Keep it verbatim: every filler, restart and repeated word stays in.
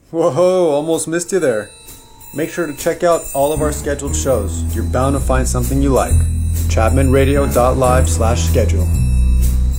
Whoa, almost missed you there. Make sure to check out all of our scheduled shows. You're bound to find something you like. chapman radio dot live slash schedule